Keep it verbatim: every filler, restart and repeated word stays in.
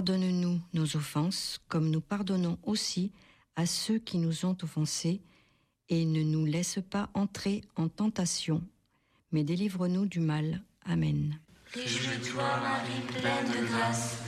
Pardonne-nous nos offenses, comme nous pardonnons aussi à ceux qui nous ont offensés, et ne nous laisse pas entrer en tentation, mais délivre-nous du mal. Amen. Réjouis-toi, Marie, pleine de grâce,